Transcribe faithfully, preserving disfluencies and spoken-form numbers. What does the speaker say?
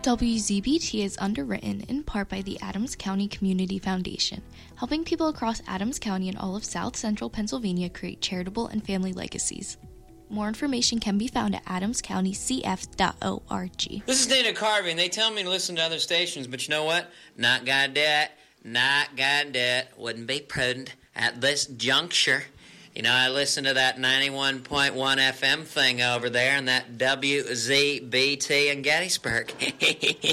W Z B T is underwritten in part by the Adams County Community Foundation, helping people across Adams County and all of South Central Pennsylvania create charitable and family legacies. More information can be found at adams county c f dot org. This is Dana Carvey, and they tell me to listen to other stations, but you know what? Not gonna do it. Not gonna do it. Wouldn't be prudent at this juncture. You know, I listen to that ninety-one point one F M thing over there and that W Z B T in Gettysburg.